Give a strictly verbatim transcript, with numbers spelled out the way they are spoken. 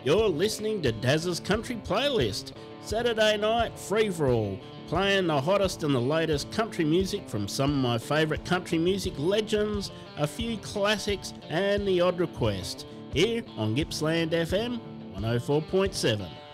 You're listening to Daz's Country Playlist, Saturday night free-for-all, playing the hottest and the latest country music from some of my favourite country music legends, a few classics and the odd request, here on Gippsland F M one oh four point seven.